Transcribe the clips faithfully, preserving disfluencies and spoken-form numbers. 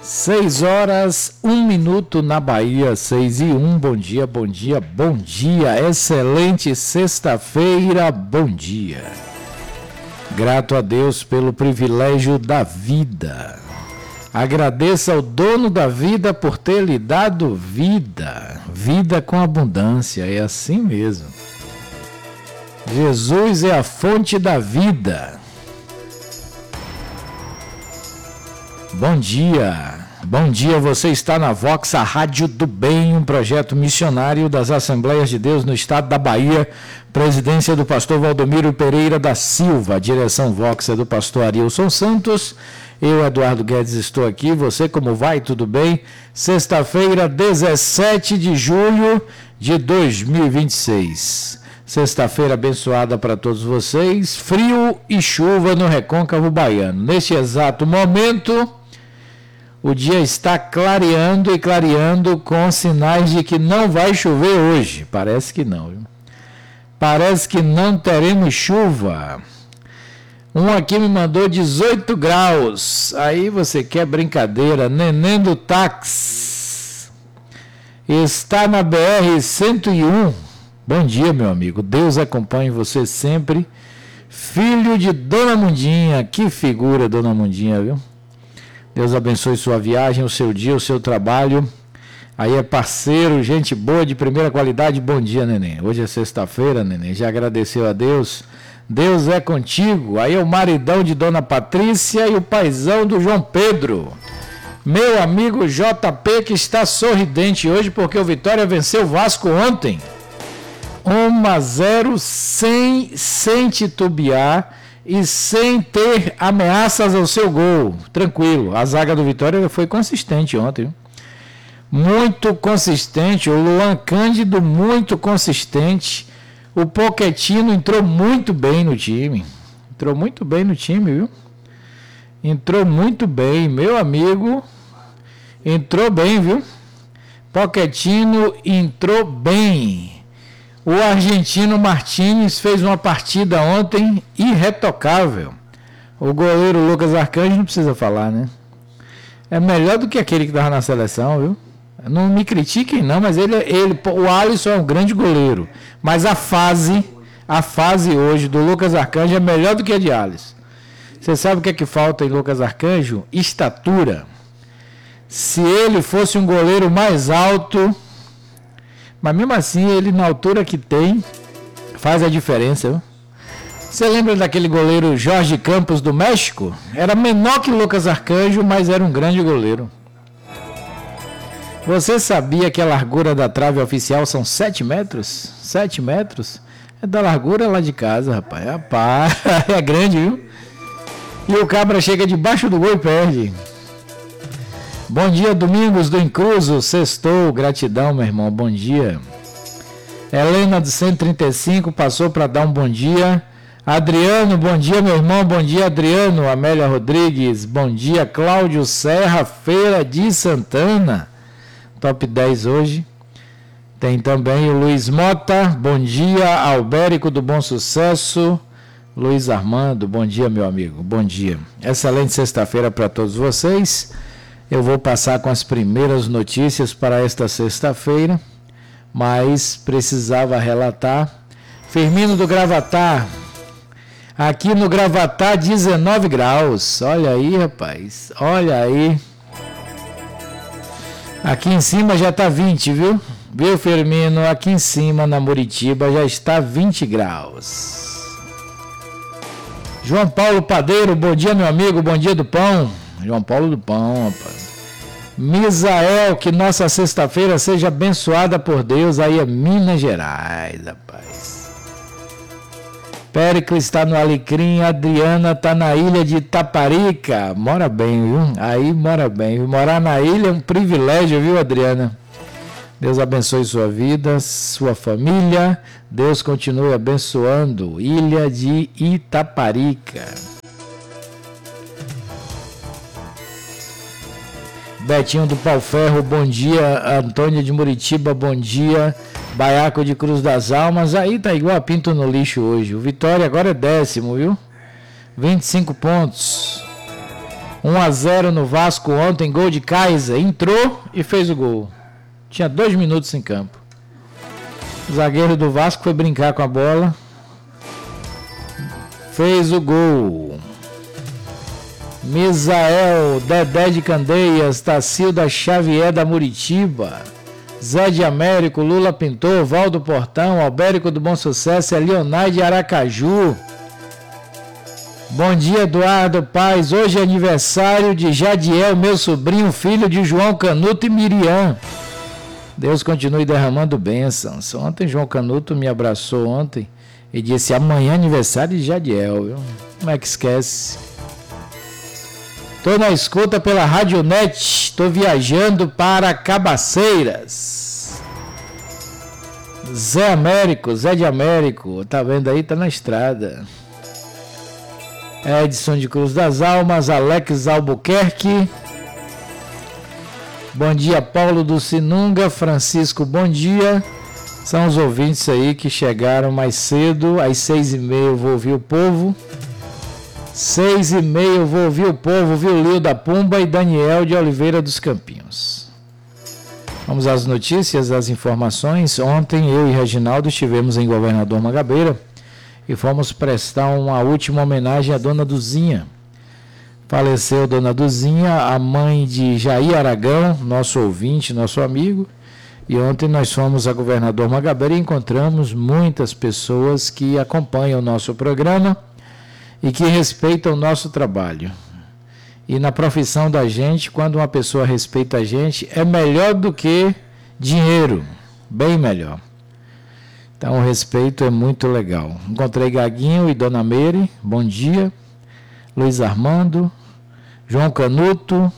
Seis horas, um minuto na Bahia, seis e um, bom dia, bom dia, bom dia, excelente sexta-feira, bom dia. Grato a Deus pelo privilégio da vida. Agradeça ao dono da vida por ter lhe dado vida, vida com abundância, é assim mesmo. Jesus é a fonte da vida. Bom dia, bom dia, você está na Vox, a Rádio do Bem, um projeto missionário das Assembleias de Deus no estado da Bahia, presidência do pastor Valdomiro Pereira da Silva, a direção Vox é do pastor Arilson Santos, eu, Eduardo Guedes, estou aqui, você como vai, tudo bem? Sexta-feira, dezessete de julho de dois mil e vinte e seis, sexta-feira abençoada para todos vocês, frio e chuva no recôncavo baiano, neste exato momento. O dia está clareando e clareando com sinais de que não vai chover hoje. Parece que não, viu? Parece que não teremos chuva. Um aqui me mandou dezoito graus. Aí você quer brincadeira. Neném do táxi. Está na B R cento e um. Bom dia, meu amigo. Deus acompanhe você sempre. Filho de Dona Mundinha. Que figura, Dona Mundinha, viu? Deus abençoe sua viagem, o seu dia, o seu trabalho. Aí é parceiro, gente boa de primeira qualidade. Bom dia, neném. Hoje é sexta-feira, neném. Já agradeceu a Deus? Deus é contigo. Aí é o maridão de Dona Patrícia e o paizão do João Pedro. Meu amigo J P, que está sorridente hoje porque o Vitória venceu o Vasco ontem. um a zero sem, sem titubear. E sem ter ameaças ao seu gol, tranquilo. A zaga do Vitória foi consistente ontem. Muito consistente. O Luan Cândido, muito consistente. O Pochettino entrou muito bem no time. Entrou muito bem no time, viu? Entrou muito bem, meu amigo. Entrou bem, viu? Pochettino entrou bem. O argentino Martínez fez uma partida ontem irretocável. O goleiro Lucas Arcanjo não precisa falar, né? É melhor do que aquele que estava na seleção, viu? Não me critiquem não, mas ele, ele, o Alisson é um grande goleiro. Mas a fase, a fase hoje do Lucas Arcanjo é melhor do que a de Alisson. Você sabe o que é que falta em Lucas Arcanjo? Estatura. Se ele fosse um goleiro mais alto... Mas mesmo assim, ele na altura que tem, faz a diferença. Viu? Você lembra daquele goleiro Jorge Campos do México? Era menor que Lucas Arcanjo, mas era um grande goleiro. Você sabia que a largura da trave oficial são sete metros? sete metros? É da largura lá de casa, rapaz. Rapaz, é grande, viu? E o cabra chega debaixo do gol e perde. Bom dia, Domingos do Incruso, sextou, gratidão, meu irmão, bom dia. Helena do cento e trinta e cinco passou para dar um bom dia. Adriano, bom dia, meu irmão, bom dia, Adriano. Amélia Rodrigues, bom dia. Cláudio Serra, Feira de Santana, top dez hoje. Tem também o Luiz Mota, bom dia. Albérico do Bom Sucesso. Luiz Armando, bom dia, meu amigo, bom dia. Excelente sexta-feira para todos vocês. Eu vou passar com as primeiras notícias para esta sexta-feira, mas precisava relatar. Firmino do Gravatar, aqui no Gravatar, dezenove graus. Olha aí, rapaz, olha aí. Aqui em cima já está vinte, viu? Viu, Firmino? Aqui em cima, na Muritiba, já está vinte graus. João Paulo Padeiro, bom dia, meu amigo, bom dia do pão. João Paulo do Pão, rapaz. Misael, que nossa sexta-feira seja abençoada por Deus. Aí é Minas Gerais, rapaz. Péricles está no Alecrim. Adriana está na ilha de Itaparica. Mora bem, viu? Aí mora bem. Morar na ilha é um privilégio, viu, Adriana? Deus abençoe sua vida, sua família. Deus continue abençoando. Ilha de Itaparica. Betinho do Pau Ferro, bom dia. Antônio de Muritiba, bom dia. Baiaco de Cruz das Almas, aí tá igual a pinto no lixo hoje. O Vitória agora é décimo, viu? vinte e cinco pontos. um a zero no Vasco ontem, gol de Kaiser. Entrou e fez o gol. Tinha dois minutos em campo. O zagueiro do Vasco foi brincar com a bola. Fez o gol. Misael, Dedé de Candeias, Tacilda Xavier da Muritiba, Zé de Américo, Lula Pintor, Valdo Portão, Albérico do Bom Sucesso, é Leonai de Aracaju. Bom dia, Eduardo Paz. Hoje é aniversário de Jadiel, meu sobrinho, filho de João Canuto e Miriam. Deus continue derramando bênçãos. Ontem João Canuto me abraçou ontem e disse: amanhã é aniversário de Jadiel, viu? Como é que esquece? Estou na escuta pela Radionet, estou viajando para Cabaceiras. Zé Américo, Zé de Américo, tá vendo aí? Tá na estrada. Edson de Cruz das Almas, Alex Albuquerque. Bom dia, Paulo do Sinunga, Francisco, bom dia. São os ouvintes aí que chegaram mais cedo, às seis e meia eu vou ouvir o povo. Seis e meia eu vou ouvir o povo, viu? Lio da Pumba e Daniel de Oliveira dos Campinhos. Vamos às notícias, às informações. Ontem eu e Reginaldo estivemos em Governador Mangabeira e fomos prestar uma última homenagem à Dona Duzinha. Faleceu Dona Duzinha, a mãe de Jair Aragão, nosso ouvinte, nosso amigo. E ontem nós fomos a Governador Mangabeira e encontramos muitas pessoas que acompanham o nosso programa e que respeitam o nosso trabalho. E na profissão da gente, quando uma pessoa respeita a gente, é melhor do que dinheiro, bem melhor. Então o respeito é muito legal. Encontrei Gaguinho e Dona Meire, bom dia. Luiz Armando, João Canuto,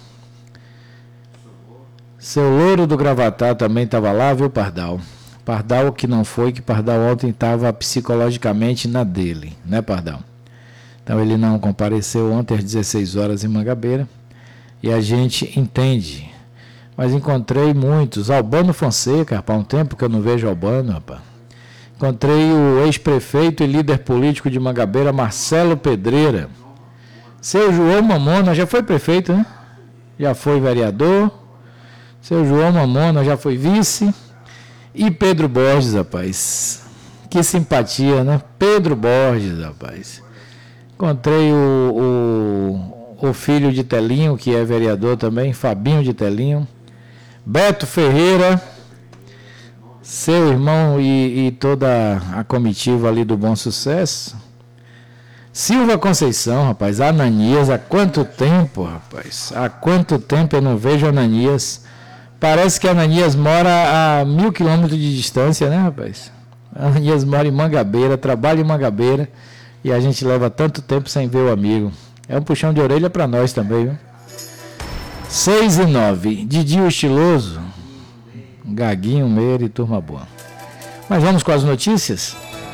seu louro do Gravatá também estava lá, viu, Pardal? Pardal que não foi, que Pardal ontem estava psicologicamente na dele, né, Pardal? Então ele não compareceu ontem às dezesseis horas em Mangabeira e a gente entende. Mas encontrei muitos. Albano Fonseca, rapaz, há um tempo que eu não vejo Albano, rapaz. Encontrei o ex-prefeito e líder político de Mangabeira, Marcelo Pedreira. Seu João Mamona já foi prefeito, né? Já foi vereador. Seu João Mamona já foi vice. E Pedro Borges, rapaz. Que simpatia, né? Pedro Borges, rapaz. Encontrei o, o, o filho de Telinho, que é vereador também, Fabinho de Telinho. Beto Ferreira, seu irmão e, e toda a comitiva ali do Bom Sucesso. Silva Conceição, rapaz, Ananias, há quanto tempo, rapaz? Há quanto tempo eu não vejo Ananias? Parece que Ananias mora a mil quilômetros de distância, né, rapaz? Ananias mora em Mangabeira, trabalha em Mangabeira. E a gente leva tanto tempo sem ver o amigo. É um puxão de orelha para nós também, viu? seis e nove. Didi o Estiloso. Gaguinho, Meire e turma boa. Mas vamos com as notícias?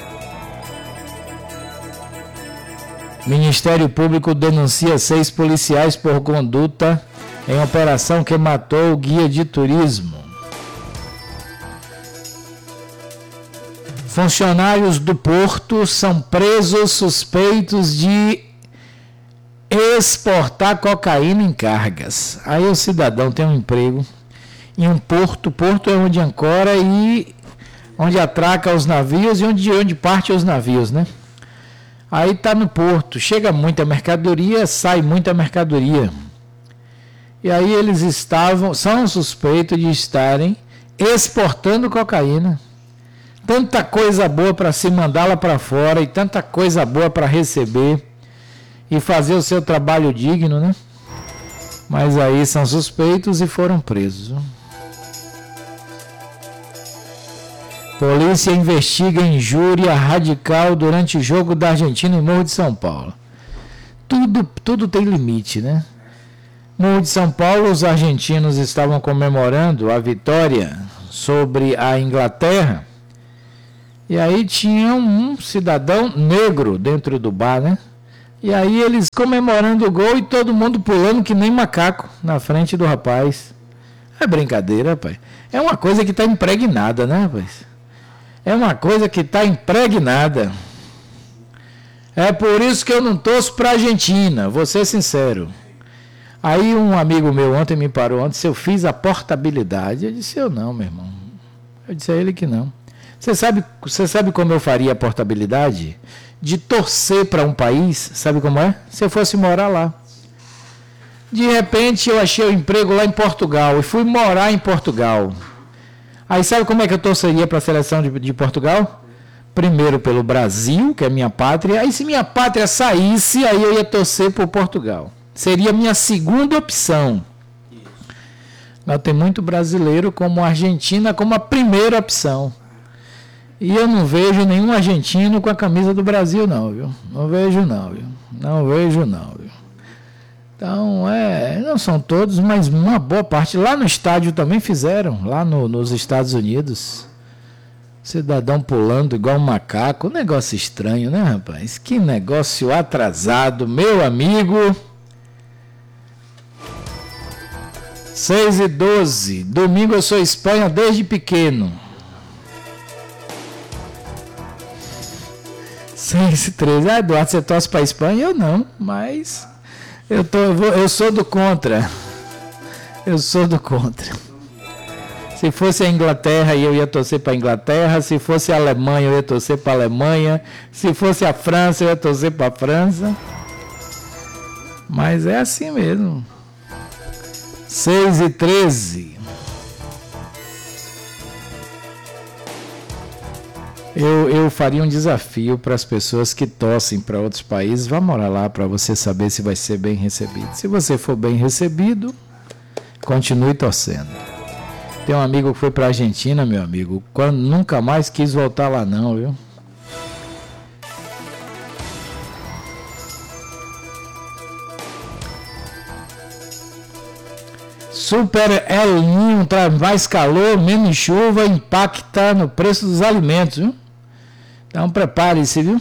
Ministério Público denuncia seis policiais por conduta em operação que matou o guia de turismo. Funcionários do Porto são presos suspeitos de exportar cocaína em cargas. Aí o cidadão tem um emprego em um porto. Porto é onde ancora e onde atraca os navios e onde, onde parte os navios, né? Aí está no porto. Chega muita mercadoria, sai muita mercadoria. E aí eles estavam, são suspeitos de estarem exportando cocaína. Tanta coisa boa para se mandar lá para fora e tanta coisa boa para receber e fazer o seu trabalho digno, né? Mas aí são suspeitos e foram presos. Polícia investiga injúria radical durante jogo da Argentina em Morro de São Paulo. Tudo, tudo tem limite, né? Morro de São Paulo, os argentinos estavam comemorando a vitória sobre a Inglaterra. E aí tinha um cidadão negro dentro do bar, né? E aí eles comemorando o gol e todo mundo pulando que nem macaco na frente do rapaz. É brincadeira, rapaz. É uma coisa que está impregnada, né, rapaz? É uma coisa que está impregnada. É por isso que eu não torço para a Argentina, vou ser sincero. Aí um amigo meu ontem me parou, ontem se eu fiz a portabilidade. Eu disse, eu não, meu irmão. Eu disse a ele que não. Você sabe, você sabe como eu faria a portabilidade? De torcer para um país, sabe como é? Se eu fosse morar lá. De repente eu achei o emprego lá em Portugal e fui morar em Portugal. Aí sabe como é que eu torceria para a seleção de, de Portugal? Primeiro pelo Brasil, que é minha pátria. Aí se minha pátria saísse, aí eu ia torcer por Portugal. Seria a minha segunda opção. Mas tem muito brasileiro como Argentina como a primeira opção. E eu não vejo nenhum argentino com a camisa do Brasil, não, viu? Não vejo, não, viu? Não vejo, não, viu? Então, é, não são todos, mas uma boa parte. Lá no estádio também fizeram, lá no, nos Estados Unidos. Cidadão pulando igual um macaco. Um negócio estranho, né, rapaz? Que negócio atrasado, meu amigo. seis e doze. Domingo eu sou Espanha desde pequeno. seis e treze. Ah, Eduardo, você torce para a Espanha? Eu não, mas eu, tô, eu, vou, eu sou do contra. Eu sou do contra. Se fosse a Inglaterra, eu ia torcer para a Inglaterra. Se fosse a Alemanha, eu ia torcer para a Alemanha. Se fosse a França, eu ia torcer para a França. Mas é assim mesmo. seis e treze. Eu, eu faria um desafio para as pessoas que torcem para outros países. Vá morar lá para você saber se vai ser bem recebido. Se você for bem recebido, continue torcendo. Tem um amigo que foi para a Argentina, meu amigo, quando nunca mais quis voltar lá não, viu? Super El Niño traz mais calor, menos chuva, impacta no preço dos alimentos, viu? Então prepare-se, viu?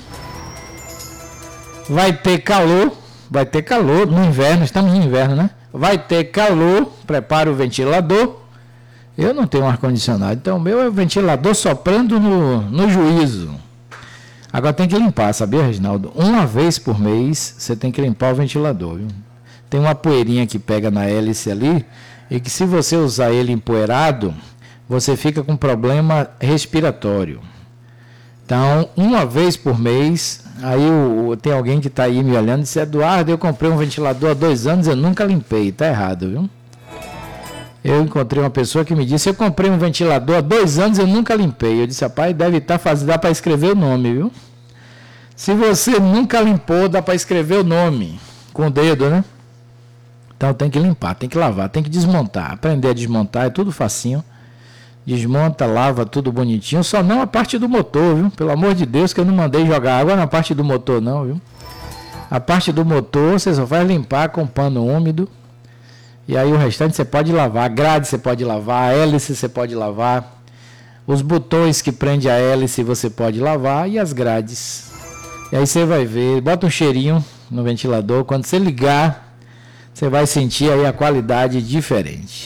Vai ter calor, vai ter calor no inverno, estamos no inverno, né? Vai ter calor, prepare o ventilador. Eu não tenho um ar-condicionado, então o meu é o ventilador soprando no, no juízo. Agora tem que limpar, sabia, Reginaldo? Uma vez por mês você tem que limpar o ventilador, viu? Tem uma poeirinha que pega na hélice ali, e que se você usar ele empoeirado, você fica com problema respiratório. Então, uma vez por mês, aí o, tem alguém que está aí me olhando e disse, Eduardo, eu comprei um ventilador há dois anos, eu nunca limpei. Está errado, viu? Eu encontrei uma pessoa que me disse, eu comprei um ventilador há dois anos, eu nunca limpei. Eu disse, rapaz, deve estar fazendo, dá para escrever o nome, viu? Se você nunca limpou, dá para escrever o nome, com o dedo, né? Então tem que limpar, tem que lavar, tem que desmontar. Aprender a desmontar é tudo facinho. Desmonta, lava, tudo bonitinho. Só não a parte do motor, viu? Pelo amor de Deus que eu não mandei jogar água na parte do motor não, viu? A parte do motor você só vai limpar com pano úmido. E aí o restante você pode lavar. A grade você pode lavar, a hélice você pode lavar. Os botões que prende a hélice você pode lavar e as grades. E aí você vai ver, bota um cheirinho no ventilador. Quando você ligar, você vai sentir aí a qualidade diferente.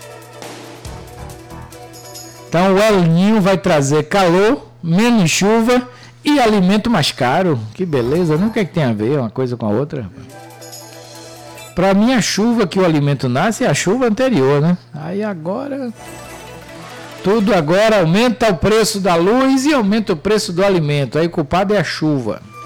Então o El Niño vai trazer calor, menos chuva e alimento mais caro. Que beleza, não quer que tem a ver uma coisa com a outra. Para mim a chuva que o alimento nasce é a chuva anterior, né? Aí agora, tudo agora aumenta o preço da luz e aumenta o preço do alimento. Aí o culpado é a chuva.